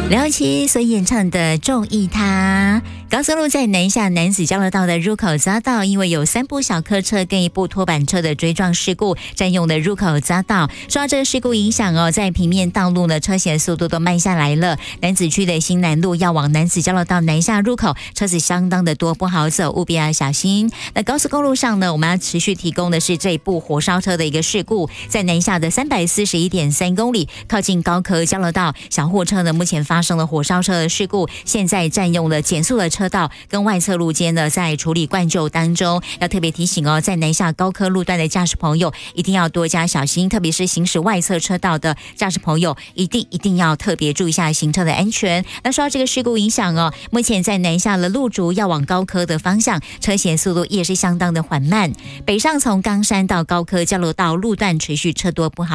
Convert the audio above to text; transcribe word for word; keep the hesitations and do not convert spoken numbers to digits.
梁咏琪所演唱的《中意他》。高速路在南下男子交流道的入口匝道，因为有三部小客车跟一部拖板车的追撞事故，占用了入口匝道。受到这个事故影响哦，在平面道路呢，车行的速度都慢下来了。楠梓区的新南路要往男子交流道南下入口，车子相当的多，不好走，务必要小心。那高速公路上呢，我们要持续提供的是这一部火烧车的一个事故，在南下的三百四十一点三公里，靠近高科交流道，小货车呢目前发生了火烧车的事故，现在占用了减速的车道跟外侧路肩呢，在处理灌救当中。要特别提醒哦，在南下高科路段的驾驶朋友一定要多加小心，特别是行驶外侧车道的驾驶朋友，一定一定要特别注意一下行车的安全。那受到这个事故影响哦，目前在南下了路竹要往高科的方向，车行速度也是相当的缓慢。北上从冈山到高科交流道路段持续车多不好